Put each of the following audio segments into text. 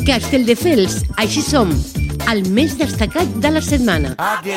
Castelldefels, així som, el més destacat de la setmana.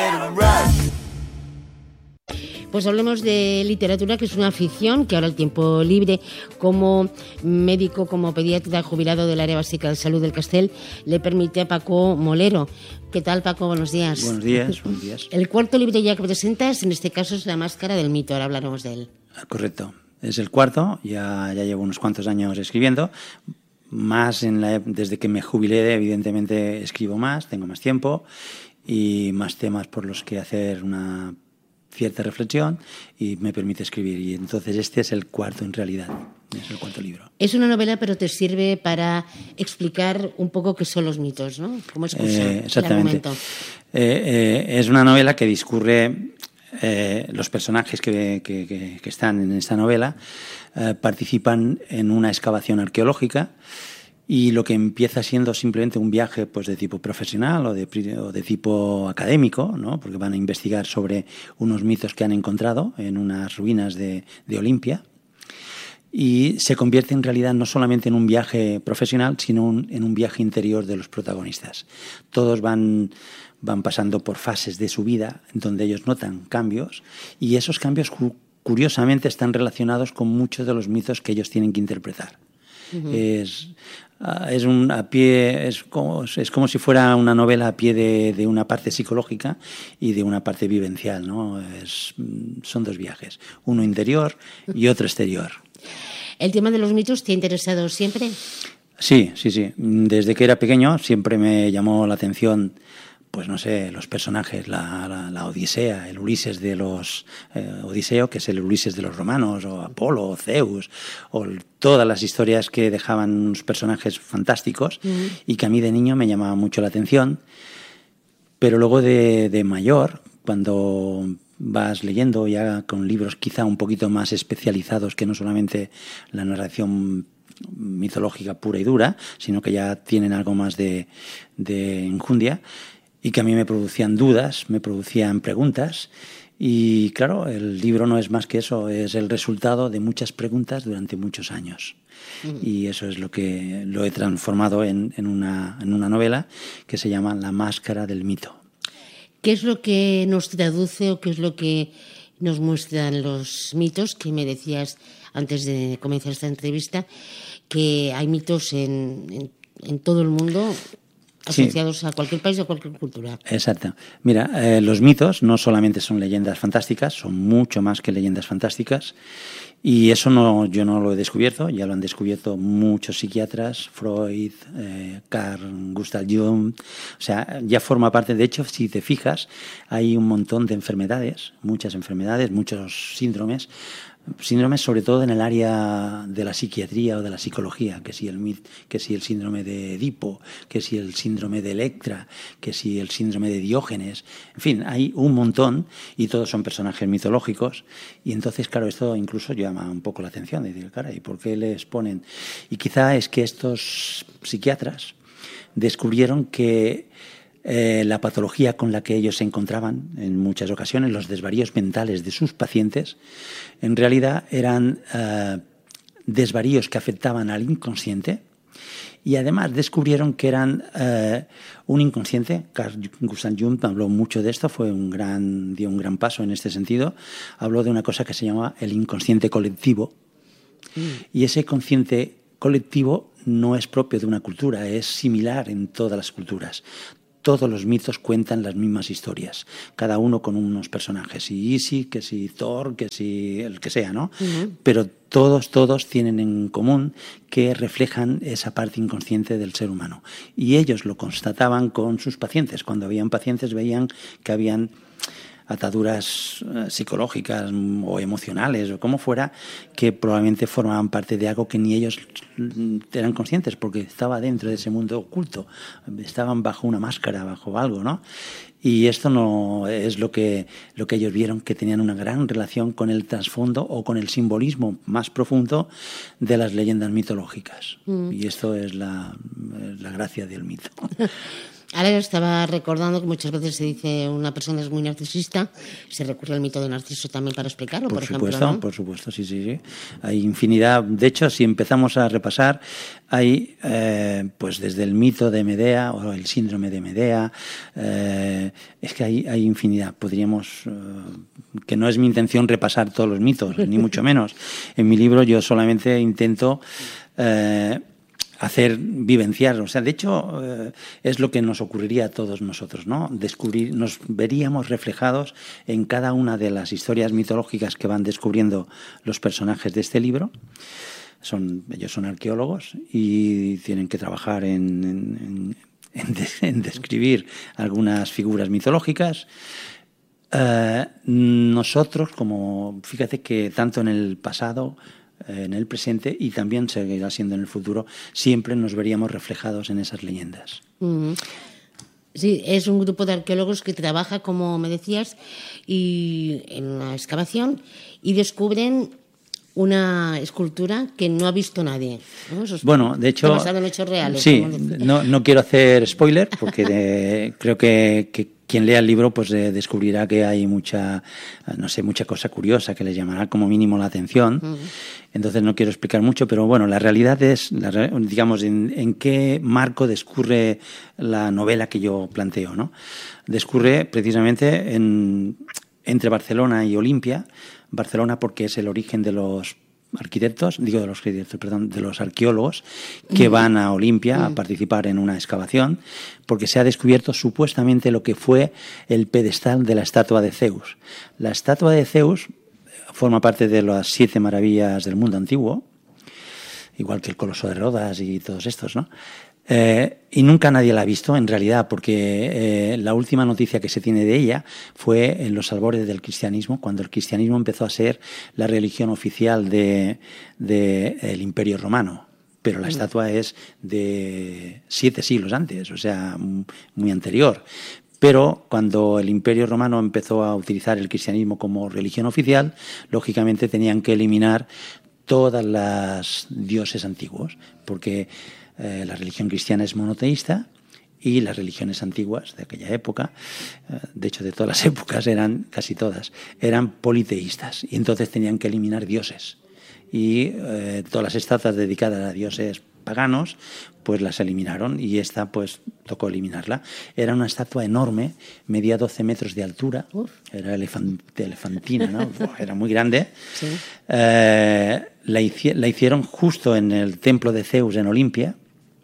Pues hablemos de literatura, que es una afición que ahora el tiempo libre, como médico, como pediatra jubilado del área básica de salud del Castell, le permite a Paco Molero. ¿Qué tal, Paco? Buenos días. Buenos días, buenos días. El cuarto libro ya que presentas, en este caso, es La máscara del mito. Ahora hablaremos de él. Correcto. Es el cuarto, ya llevo unos cuantos años escribiendo. Más desde que me jubilé, evidentemente escribo más, tengo más tiempo y más temas por los que hacer una cierta reflexión y me permite escribir. Y entonces este es el cuarto en realidad, es el cuarto libro. Es una novela, pero te sirve para explicar un poco qué son los mitos, ¿no? Como excusa, exactamente. Es una novela que discurre, los personajes que están en esta novela participan en una excavación arqueológica. Y lo que empieza siendo simplemente un viaje pues de tipo profesional o de tipo académico, ¿no? Porque van a investigar sobre unos mitos que han encontrado en unas ruinas de Olimpia, y se convierte en realidad no solamente en un viaje profesional, sino en un viaje interior de los protagonistas. Todos van pasando por fases de su vida en donde ellos notan cambios, y esos cambios curiosamente están relacionados con muchos de los mitos que ellos tienen que interpretar. Uh-huh. Es como si fuera una novela a pie de una parte psicológica y de una parte vivencial, ¿no? Son dos viajes, uno interior y otro exterior. ¿El tema de los mitos te ha interesado siempre? Sí. Desde que era pequeño siempre me llamó la atención, pues no sé, los personajes, la Odisea, el Ulises de los Odiseo, que es el Ulises de los romanos, o Apolo, o Zeus, o todas las historias que dejaban unos personajes fantásticos, y que a mí de niño me llamaba mucho la atención. Pero luego de mayor, cuando vas leyendo ya con libros quizá un poquito más especializados, que no solamente la narración mitológica pura y dura, sino que ya tienen algo más de enjundia, y que a mí me producían dudas, me producían preguntas. Y claro, el libro no es más que eso, es el resultado de muchas preguntas durante muchos años. Y eso es lo que lo he transformado en una novela que se llama La máscara del mito. ¿Qué es lo que nos traduce o qué es lo que nos muestran los mitos? Que me decías antes de comenzar esta entrevista que hay mitos en todo el mundo, asociados a cualquier país o a cualquier cultura. Exacto. Mira, los mitos no solamente son leyendas fantásticas, son mucho más que leyendas fantásticas, y eso yo no lo he descubierto, ya lo han descubierto muchos psiquiatras, Freud, Carl Gustav Jung. O sea, ya forma parte. De hecho, si te fijas, hay un montón de enfermedades, muchos síndromes sobre todo en el área de la psiquiatría o de la psicología, que si el síndrome de Edipo, que si el síndrome de Electra, que si el síndrome de Diógenes. En fin, hay un montón y todos son personajes mitológicos, y entonces, claro, esto incluso llama un poco la atención de decir, caray, ¿por qué les ponen? Y quizá es que estos psiquiatras descubrieron que la patología con la que ellos se encontraban en muchas ocasiones, los desvaríos mentales de sus pacientes, en realidad eran desvaríos que afectaban al inconsciente, y además descubrieron que eran un inconsciente. Carl Gustav Jung habló mucho de esto, dio un gran paso en este sentido. Habló de una cosa que se llama el inconsciente colectivo, y ese consciente colectivo no es propio de una cultura, es similar en todas las culturas. Todos los mitos cuentan las mismas historias, cada uno con unos personajes, y Isis, que si Thor, que si el que sea, ¿no? Uh-huh. Pero todos tienen en común que reflejan esa parte inconsciente del ser humano. Y ellos lo constataban con sus pacientes. Cuando habían pacientes veían que habían ataduras psicológicas o emocionales o como fuera, que probablemente formaban parte de algo que ni ellos eran conscientes, porque estaba dentro de ese mundo oculto, estaban bajo una máscara, bajo algo, ¿no? Y esto no es lo que ellos vieron, que tenían una gran relación con el trasfondo o con el simbolismo más profundo de las leyendas mitológicas. Y esto es la gracia del mito. Ahora estaba recordando que muchas veces se dice una persona es muy narcisista, se recurre al mito de Narciso también para explicarlo, por ejemplo, ¿no? Por supuesto, sí. Hay infinidad. De hecho, si empezamos a repasar, hay, pues desde el mito de Medea o el síndrome de Medea, es que hay infinidad. Podríamos, que no es mi intención repasar todos los mitos, ni mucho menos. En mi libro yo solamente intento vivenciar, o sea, de hecho es lo que nos ocurriría a todos nosotros, ¿no? Nos veríamos reflejados en cada una de las historias mitológicas que van descubriendo los personajes de este libro. Ellos son arqueólogos y tienen que trabajar en describir algunas figuras mitológicas. Nosotros, fíjate que tanto en el pasado, en el presente y también seguirá siendo en el futuro, siempre nos veríamos reflejados en esas leyendas. Sí, es un grupo de arqueólogos que trabaja, como me decías, y en una excavación y descubren una escultura que no ha visto nadie, ¿no? Bueno, de hecho, basado en hechos reales. Sí, no quiero hacer spoiler porque creo que quien lea el libro pues descubrirá que hay mucha cosa curiosa que les llamará como mínimo la atención. Uh-huh. Entonces no quiero explicar mucho, pero bueno, la realidad es, digamos, en qué marco discurre la novela que yo planteo, ¿no? Discurre precisamente entre Barcelona y Olimpia. Barcelona porque es el origen de los de los arqueólogos que van a Olimpia a participar en una excavación, porque se ha descubierto supuestamente lo que fue el pedestal de la estatua de Zeus. La estatua de Zeus forma parte de las 7 maravillas del mundo antiguo, igual que el Coloso de Rodas y todos estos, ¿no? Y nunca nadie la ha visto, en realidad, porque la última noticia que se tiene de ella fue en los albores del cristianismo, cuando el cristianismo empezó a ser la religión oficial del Imperio Romano. Pero la estatua es de 7 siglos antes, o sea, muy anterior. Pero cuando el Imperio Romano empezó a utilizar el cristianismo como religión oficial, lógicamente tenían que eliminar todas las dioses antiguos, porque la religión cristiana es monoteísta y las religiones antiguas de aquella época, de hecho de todas las épocas, casi todas, eran politeístas y entonces tenían que eliminar dioses. Y todas las estatuas dedicadas a dioses paganos pues las eliminaron y esta pues tocó eliminarla. Era una estatua enorme, medía 12 metros de altura. Era elefantina, ¿no? Era muy grande. Sí. La hicieron justo en el templo de Zeus en Olimpia.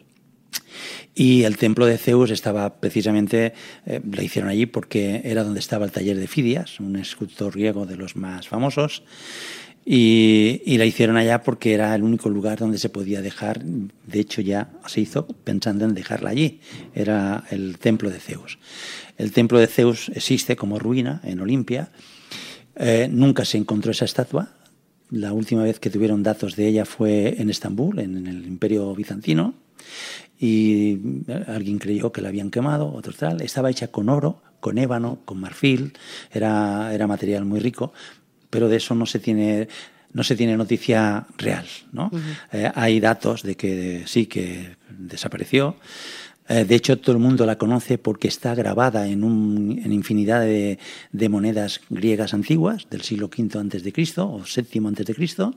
Y el templo de Zeus estaba precisamente, la hicieron allí porque era donde estaba el taller de Fidias, un escultor griego de los más famosos. Y la hicieron allá porque era el único lugar donde se podía dejar. De hecho, ya se hizo pensando en dejarla allí. Era el templo de Zeus. El templo de Zeus existe como ruina en Olimpia. Nunca se encontró esa estatua. La última vez que tuvieron datos de ella fue en Estambul, en el Imperio Bizantino. Y alguien creyó que la habían quemado, otro tal. Estaba hecha con oro, con ébano, con marfil. Era material muy rico. Pero de eso no se tiene noticia real, ¿no? Uh-huh. Hay datos de que sí, que desapareció. De hecho, todo el mundo la conoce porque está grabada en infinidad de monedas griegas antiguas del siglo V a.C. o VII a.C.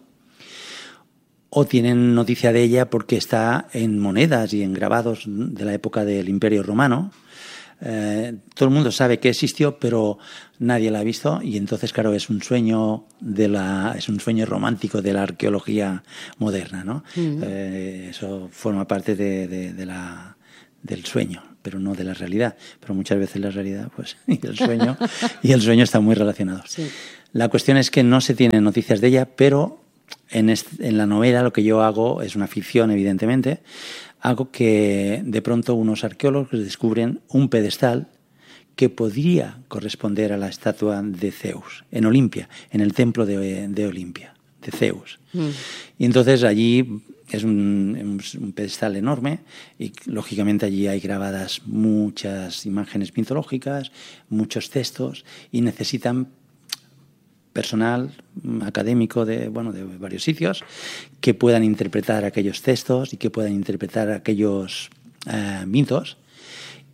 O tienen noticia de ella porque está en monedas y en grabados de la época del Imperio Romano. Todo el mundo sabe que existió, pero nadie la ha visto y entonces, claro, es un sueño romántico de la arqueología moderna, ¿no? Uh-huh. Eso forma parte del sueño, pero no de la realidad. Pero muchas veces la realidad, pues, y el sueño están muy relacionados. Sí. La cuestión es que no se tienen noticias de ella, pero en la novela lo que yo hago es una ficción, evidentemente. Algo que de pronto unos arqueólogos descubren un pedestal que podría corresponder a la estatua de Zeus en Olimpia, en el templo de Olimpia, de Zeus. Y entonces allí es un pedestal enorme y lógicamente allí hay grabadas muchas imágenes mitológicas, muchos textos y necesitan personal académico de varios sitios que puedan interpretar aquellos textos y que puedan interpretar aquellos mitos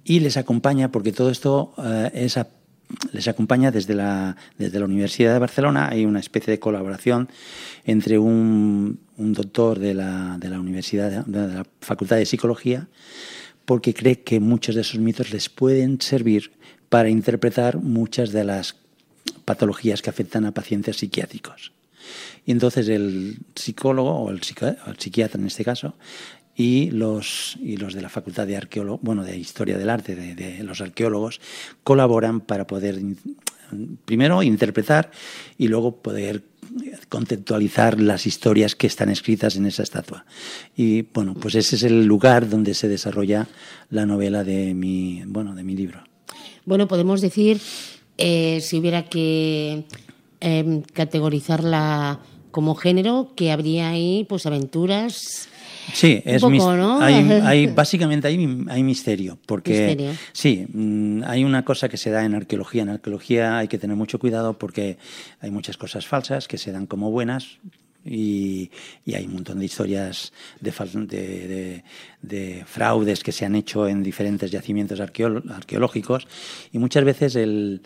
y les acompaña, porque todo esto les acompaña desde la Universidad de Barcelona. Hay una especie de colaboración entre un doctor de la Universidad, de la Facultad de Psicología, porque cree que muchos de esos mitos les pueden servir para interpretar muchas de las patologías que afectan a pacientes psiquiátricos. Y entonces el psicólogo, o el psiquiatra en este caso, y los de la Facultad de de Historia del Arte, de los arqueólogos, colaboran para poder primero interpretar y luego poder contextualizar las historias que están escritas en esa estatua. Y bueno, pues ese es el lugar donde se desarrolla la novela de mi libro. Bueno, podemos decir, si hubiera que categorizarla como género, que habría ahí pues aventuras. Sí, es un poco, ¿no? Básicamente hay misterio, porque misterio. Sí, hay una cosa que se da en arqueología. En arqueología hay que tener mucho cuidado porque hay muchas cosas falsas que se dan como buenas. Y hay un montón de historias de fraudes que se han hecho en diferentes yacimientos arqueológicos, y muchas veces el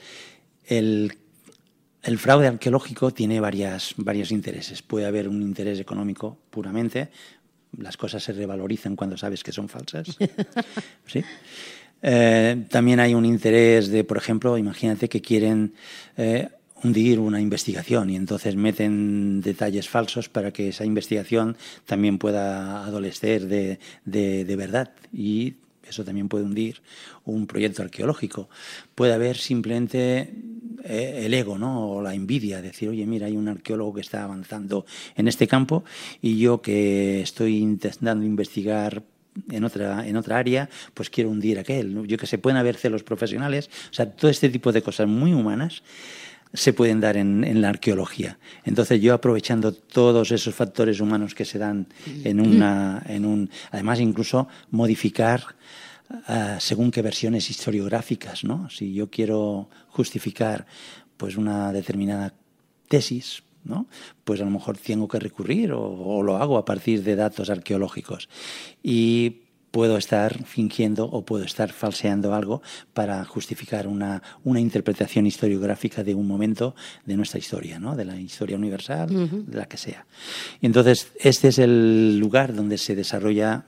fraude arqueológico tiene varios intereses. Puede haber un interés económico puramente. Las cosas se revalorizan cuando sabes que son falsas. ¿Sí? También hay un interés de, por ejemplo, imagínate que quieren hundir una investigación y entonces meten detalles falsos para que esa investigación también pueda adolecer de verdad, y eso también puede hundir un proyecto arqueológico. Puede haber simplemente el ego, ¿no? O la envidia, decir, oye, mira, hay un arqueólogo que está avanzando en este campo y yo, que estoy intentando investigar en otra área, pues quiero hundir aquel, ¿no? Yo que sé, pueden haber celos profesionales. O sea, todo este tipo de cosas muy humanas se pueden dar en la arqueología. Entonces, yo, aprovechando todos esos factores humanos que se dan además, incluso modificar según qué versiones historiográficas, ¿no? Si yo quiero justificar pues una determinada tesis, ¿no? Pues a lo mejor tengo que recurrir o lo hago a partir de datos arqueológicos, y puedo estar fingiendo o puedo estar falseando algo para justificar una interpretación historiográfica de un momento de nuestra historia, ¿no? De la historia universal, de la que sea. Y entonces, este es el lugar donde se desarrolla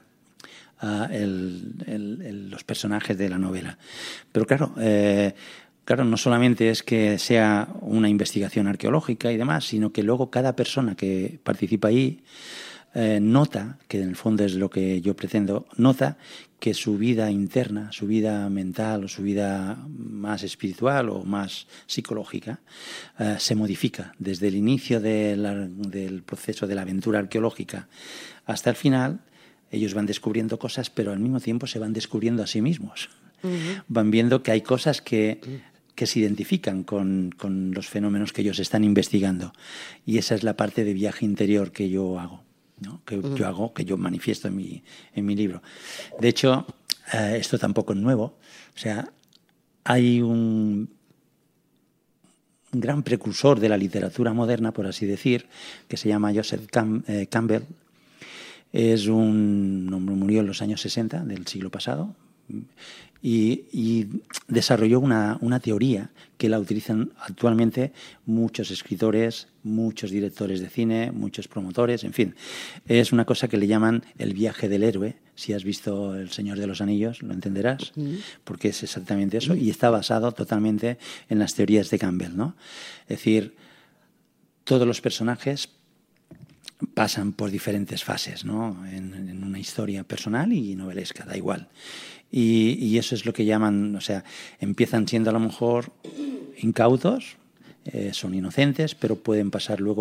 los personajes de la novela. Pero claro, no solamente es que sea una investigación arqueológica y demás, sino que luego cada persona que participa ahí nota, que en el fondo es lo que yo pretendo, nota que su vida interna, su vida mental o su vida más espiritual o más psicológica se modifica desde el inicio del proceso de la aventura arqueológica hasta el final. Ellos van descubriendo cosas, pero al mismo tiempo se van descubriendo a sí mismos. Van viendo que hay cosas que se identifican con los fenómenos que ellos están investigando. Y esa es la parte de viaje interior que yo hago, ¿no? Que yo manifiesto en mi libro. De hecho, esto tampoco es nuevo. O sea, hay un gran precursor de la literatura moderna, por así decir, que se llama Joseph Campbell. Es un hombre, murió en los años 60 del siglo pasado, y desarrolló una teoría que la utilizan actualmente muchos escritores, muchos directores de cine, muchos promotores, en fin. Es una cosa que le llaman el viaje del héroe. Si has visto El Señor de los Anillos, lo entenderás, porque es exactamente eso, y está basado totalmente en las teorías de Campbell, ¿no? Es decir, todos los personajes pasan por diferentes fases, ¿no? En una historia personal y novelesca, da igual. Y eso es lo que llaman, o sea, empiezan siendo a lo mejor incautos, son inocentes, pero pueden pasar luego